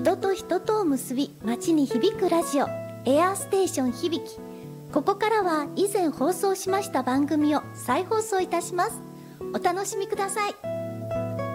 人と人とを結び街に響くラジオ、エアーステーション響き。ここからは以前放送しました番組を再放送いたします。お楽しみください。